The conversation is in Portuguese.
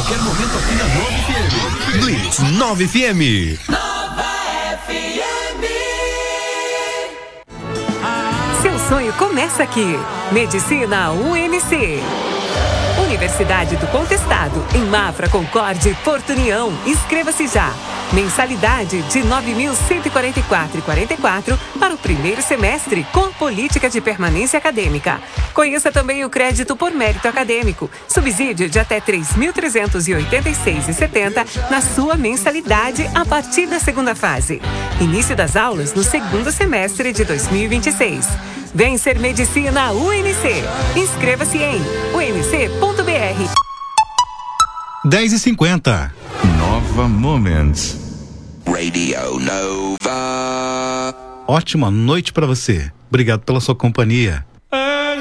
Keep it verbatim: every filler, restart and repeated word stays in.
qualquer momento aqui na Nova F M. Blitz Nova F M. Nova F M. Seu sonho começa aqui. Medicina U N C. Universidade do Contestado, em Mafra, Concórdia e Porto União. Inscreva-se já. Mensalidade de nove mil cento e quarenta e quatro reais e quarenta e quatro centavos para o primeiro semestre, com política de permanência acadêmica. Conheça também o crédito por mérito acadêmico. Subsídio de até três mil trezentos e oitenta e seis reais e setenta centavos na sua mensalidade a partir da segunda fase. Início das aulas no segundo semestre de dois mil e vinte e seis. Vem ser Medicina U N C. Inscreva-se em u n c ponto b r. dez e cinquenta. Nova Moments. Radio Nova. Ótima noite para você. Obrigado pela sua companhia.